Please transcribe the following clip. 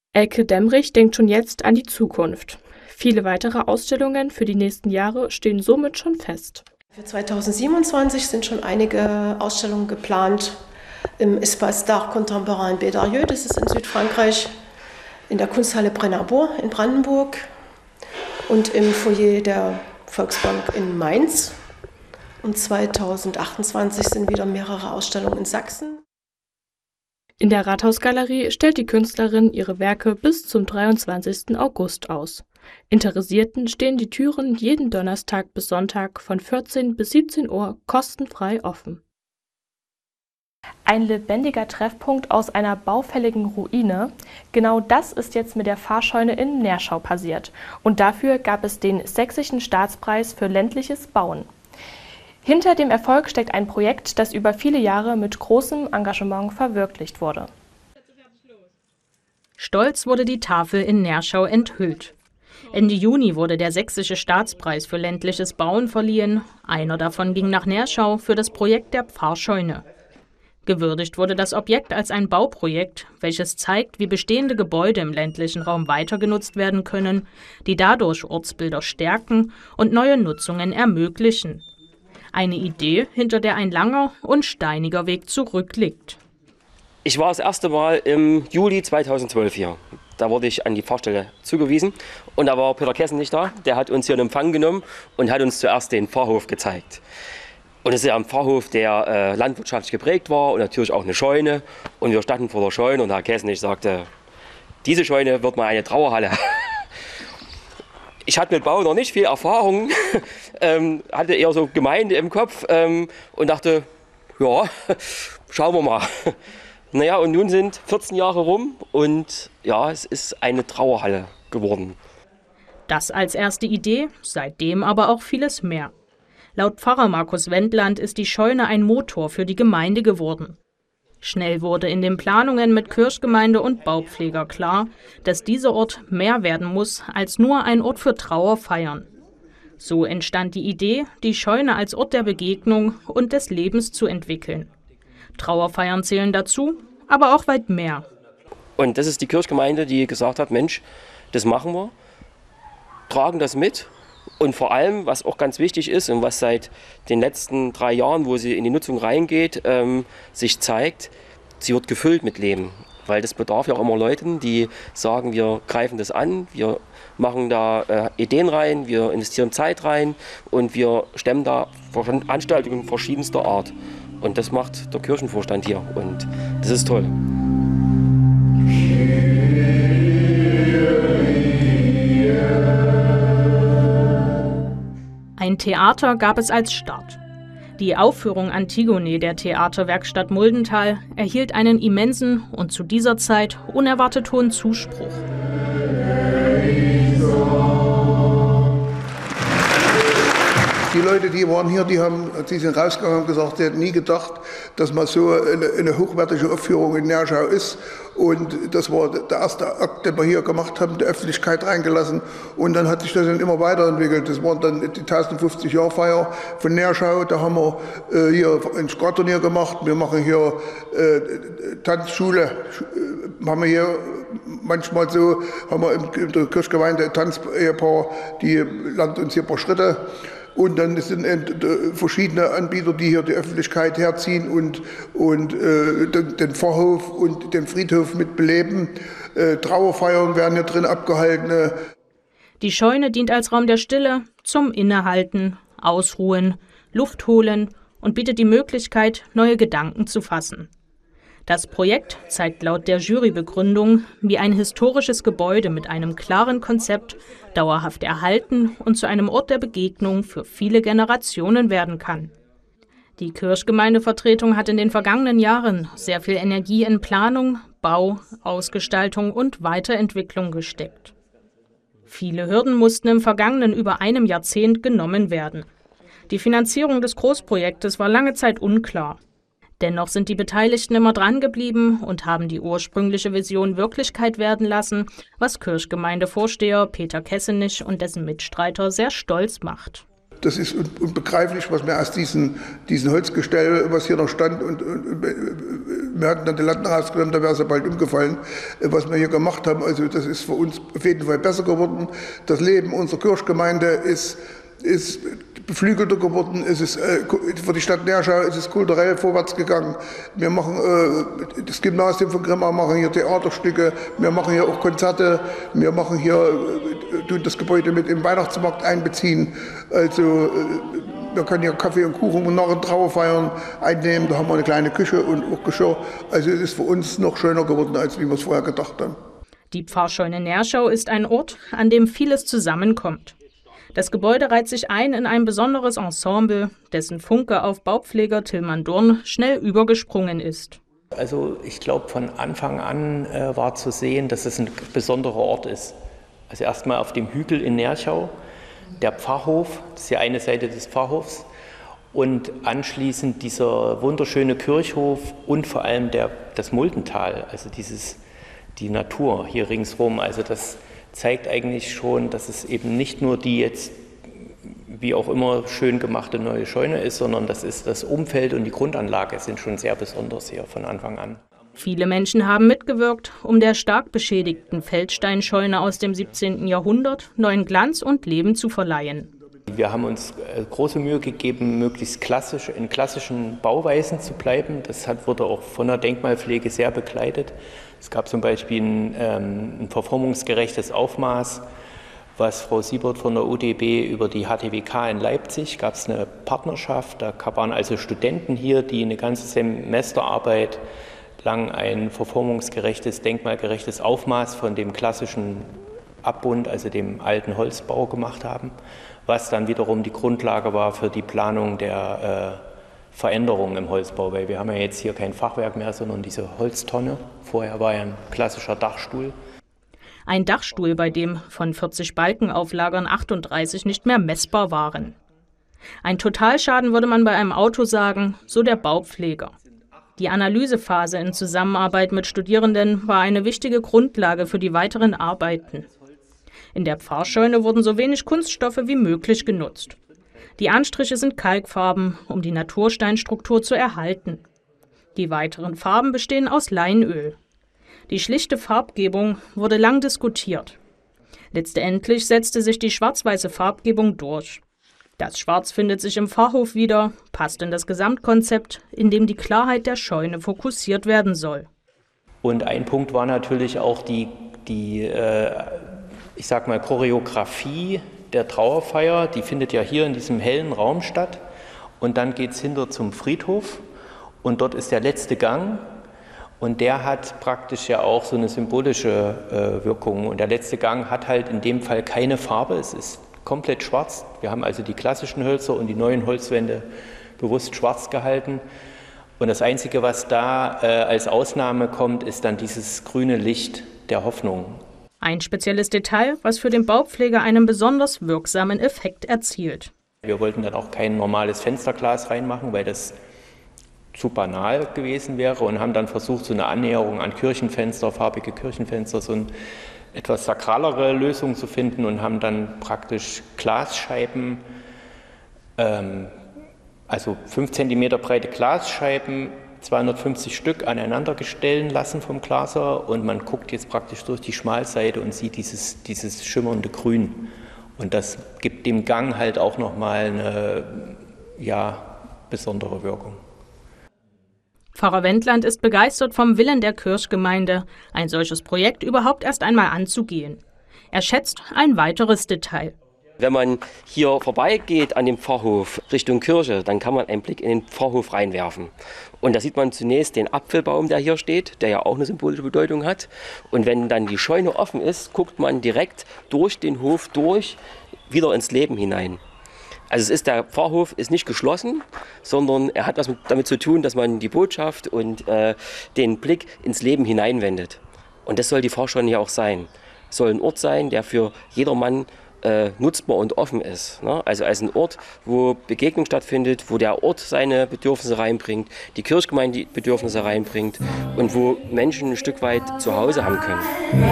Elke Demrich denkt schon jetzt an die Zukunft. Viele weitere Ausstellungen für die nächsten Jahre stehen somit schon fest. Für 2027 sind schon einige Ausstellungen geplant im Espace d'Art Contemporain Bédarieux, das ist in Südfrankreich, in der Kunsthalle Brennerbourg in Brandenburg und im Foyer der Volksbank in Mainz. Und 2028 sind wieder mehrere Ausstellungen in Sachsen. In der Rathausgalerie stellt die Künstlerin ihre Werke bis zum 23. August aus. Interessierten stehen die Türen jeden Donnerstag bis Sonntag von 14 bis 17 Uhr kostenfrei offen. Ein lebendiger Treffpunkt aus einer baufälligen Ruine. Genau das ist jetzt mit der Pfarrscheune in Nerschau passiert. Und dafür gab es den Sächsischen Staatspreis für ländliches Bauen. Hinter dem Erfolg steckt ein Projekt, das über viele Jahre mit großem Engagement verwirklicht wurde. Stolz wurde die Tafel in Nerschau enthüllt. Ende Juni wurde der Sächsische Staatspreis für ländliches Bauen verliehen. Einer davon ging nach Nerschau für das Projekt der Pfarrscheune. Gewürdigt wurde das Objekt als ein Bauprojekt, welches zeigt, wie bestehende Gebäude im ländlichen Raum weiter genutzt werden können, die dadurch Ortsbilder stärken und neue Nutzungen ermöglichen. Eine Idee, hinter der ein langer und steiniger Weg zurückliegt. Ich war das erste Mal im Juli 2012 hier. Da wurde ich an die Pfarrstelle zugewiesen und da war Peter Kessen nicht da. Der hat uns hier in Empfang genommen und hat uns zuerst den Pfarrhof gezeigt. Und es ist ja ein Pfarrhof, der landwirtschaftlich geprägt war und natürlich auch eine Scheune. Und wir standen vor der Scheune und Herr Kessenich sagte, diese Scheune wird mal eine Trauerhalle. Ich hatte mit Bau noch nicht viel Erfahrung, hatte eher so Gemeinde im Kopf und dachte, ja, schauen wir mal. Naja, und nun sind 14 Jahre rum und ja, es ist eine Trauerhalle geworden. Das als erste Idee, seitdem aber auch vieles mehr. Laut Pfarrer Markus Wendland ist die Scheune ein Motor für die Gemeinde geworden. Schnell wurde in den Planungen mit Kirchgemeinde und Baupfleger klar, dass dieser Ort mehr werden muss als nur ein Ort für Trauerfeiern. So entstand die Idee, die Scheune als Ort der Begegnung und des Lebens zu entwickeln. Trauerfeiern zählen dazu, aber auch weit mehr. Und das ist die Kirchgemeinde, die gesagt hat, Mensch, das machen wir, tragen das mit. Und vor allem, was auch ganz wichtig ist und was seit den letzten 3 Jahren, wo sie in die Nutzung reingeht, sich zeigt, sie wird gefüllt mit Leben. Weil das bedarf ja auch immer Leuten, die sagen, wir greifen das an, wir machen da Ideen rein, wir investieren Zeit rein und wir stemmen da Veranstaltungen verschiedenster Art. Und das macht der Kirchenvorstand hier und das ist toll. Ein Theater gab es als Start. Die Aufführung Antigone der Theaterwerkstatt Muldental erhielt einen immensen und zu dieser Zeit unerwartet hohen Zuspruch. Die Leute, die waren hier, die sind rausgegangen und gesagt, sie hätten nie gedacht, dass mal so eine hochwertige Aufführung in Nerschau ist. Und das war der erste Akt, den wir hier gemacht haben, der Öffentlichkeit reingelassen. Und dann hat sich das dann immer weiterentwickelt. Das waren dann die 1050-Jahr-Feier von Nerschau. Da haben wir hier ein Skatturnier gemacht. Wir machen hier Tanzschule. Haben wir hier manchmal so, haben wir in der Kirchgemeinde ein Tanzehepaar, die lernt uns hier ein paar Schritte. Und dann sind verschiedene Anbieter, die hier die Öffentlichkeit herziehen und den Pfarrhof und den Friedhof mit beleben. Trauerfeiern werden hier drin abgehalten. Die Scheune dient als Raum der Stille, zum Innehalten, Ausruhen, Luft holen und bietet die Möglichkeit, neue Gedanken zu fassen. Das Projekt zeigt laut der Jurybegründung, wie ein historisches Gebäude mit einem klaren Konzept dauerhaft erhalten und zu einem Ort der Begegnung für viele Generationen werden kann. Die Kirchgemeindevertretung hat in den vergangenen Jahren sehr viel Energie in Planung, Bau, Ausgestaltung und Weiterentwicklung gesteckt. Viele Hürden mussten im vergangenen über einem Jahrzehnt genommen werden. Die Finanzierung des Großprojektes war lange Zeit unklar. Dennoch sind die Beteiligten immer dran geblieben und haben die ursprüngliche Vision Wirklichkeit werden lassen, was Kirchgemeindevorsteher Peter Kessenich und dessen Mitstreiter sehr stolz macht. Das ist unbegreiflich, was wir aus diesen Holzgestell, was hier noch stand, und wir hatten dann die Latten rausgenommen, da wäre es ja bald umgefallen, was wir hier gemacht haben. Also das ist für uns auf jeden Fall besser geworden. Das Leben unserer Kirchgemeinde ist beflügelter geworden. Es ist für die Stadt Nerschau ist es kulturell vorwärts gegangen. Wir machen das Gymnasium von Grimma, machen hier Theaterstücke, wir machen hier auch Konzerte, wir machen hier tun das Gebäude mit im Weihnachtsmarkt einbeziehen. Also wir können hier Kaffee und Kuchen und nachher Trauerfeiern einnehmen. Da haben wir eine kleine Küche und auch Geschirr. Also es ist für uns noch schöner geworden, als wie wir es vorher gedacht haben. Die Pfarrscheune Nerschau ist ein Ort, an dem vieles zusammenkommt. Das Gebäude reiht sich ein in ein besonderes Ensemble, dessen Funke auf Baupfleger Tillmann Durn schnell übergesprungen ist. Also ich glaube, von Anfang an war zu sehen, dass es ein besonderer Ort ist. Also erstmal auf dem Hügel in Nerschau, der Pfarrhof, das ist ja eine Seite des Pfarrhofs, und anschließend dieser wunderschöne Kirchhof und vor allem das Muldental, also die Natur hier ringsrum. Also das zeigt eigentlich schon, dass es eben nicht nur die jetzt wie auch immer schön gemachte neue Scheune ist, sondern das Umfeld und die Grundanlage sind schon sehr besonders hier von Anfang an. Viele Menschen haben mitgewirkt, um der stark beschädigten Feldsteinscheune aus dem 17. Jahrhundert neuen Glanz und Leben zu verleihen. Wir haben uns große Mühe gegeben, möglichst in klassischen Bauweisen zu bleiben. Das wurde auch von der Denkmalpflege sehr begleitet. Es gab zum Beispiel ein verformungsgerechtes Aufmaß, was Frau Siebert von der UDB über die HTWK in Leipzig, gab es eine Partnerschaft. Da waren also Studenten hier, die eine ganze Semesterarbeit lang ein verformungsgerechtes, denkmalgerechtes Aufmaß von dem klassischen Abbund, also dem alten Holzbau gemacht haben, was dann wiederum die Grundlage war für die Planung der Veränderungen im Holzbau, weil wir haben ja jetzt hier kein Fachwerk mehr, sondern diese Holztonne. Vorher war ja ein klassischer Dachstuhl. Ein Dachstuhl, bei dem von 40 Balkenauflagern 38 nicht mehr messbar waren. Ein Totalschaden würde man bei einem Auto sagen, so der Baupfleger. Die Analysephase in Zusammenarbeit mit Studierenden war eine wichtige Grundlage für die weiteren Arbeiten. In der Pfarrscheune wurden so wenig Kunststoffe wie möglich genutzt. Die Anstriche sind Kalkfarben, um die Natursteinstruktur zu erhalten. Die weiteren Farben bestehen aus Leinöl. Die schlichte Farbgebung wurde lang diskutiert. Letztendlich setzte sich die schwarz-weiße Farbgebung durch. Das Schwarz findet sich im Pfarrhof wieder, passt in das Gesamtkonzept, in dem die Klarheit der Scheune fokussiert werden soll. Und ein Punkt war natürlich auch die Choreografie der Trauerfeier. Die findet ja hier in diesem hellen Raum statt. Und dann geht es hinter zum Friedhof und dort ist der letzte Gang. Und der hat praktisch ja auch so eine symbolische Wirkung. Und der letzte Gang hat halt in dem Fall keine Farbe, es ist komplett schwarz. Wir haben also die klassischen Hölzer und die neuen Holzwände bewusst schwarz gehalten. Und das Einzige, was da als Ausnahme kommt, ist dann dieses grüne Licht der Hoffnung. Ein spezielles Detail, was für den Baupfleger einen besonders wirksamen Effekt erzielt. Wir wollten dann auch kein normales Fensterglas reinmachen, weil das zu banal gewesen wäre, und haben dann versucht, so eine Annäherung an Kirchenfenster, farbige Kirchenfenster, so eine etwas sakralere Lösung zu finden, und haben dann praktisch Glasscheiben, also 5 cm breite Glasscheiben, 250 Stück aneinander stellen lassen vom Glaser, und man guckt jetzt praktisch durch die Schmalseite und sieht dieses schimmernde Grün. Und das gibt dem Gang halt auch nochmal eine besondere Wirkung. Pfarrer Wendland ist begeistert vom Willen der Kirchgemeinde, ein solches Projekt überhaupt erst einmal anzugehen. Er schätzt ein weiteres Detail. Wenn man hier vorbeigeht an dem Pfarrhof Richtung Kirche, dann kann man einen Blick in den Pfarrhof reinwerfen. Und da sieht man zunächst den Apfelbaum, der hier steht, der ja auch eine symbolische Bedeutung hat. Und wenn dann die Scheune offen ist, guckt man direkt durch den Hof wieder ins Leben hinein. Also der Pfarrhof ist nicht geschlossen, sondern er hat was damit zu tun, dass man die Botschaft und den Blick ins Leben hineinwendet. Und das soll die Pfarrscheune ja auch sein. Es soll ein Ort sein, der für jedermann nutzbar und offen ist. Ne? Also als ein Ort, wo Begegnung stattfindet, wo der Ort seine Bedürfnisse reinbringt, die Kirchgemeinde die Bedürfnisse reinbringt und wo Menschen ein Stück weit zu Hause haben können.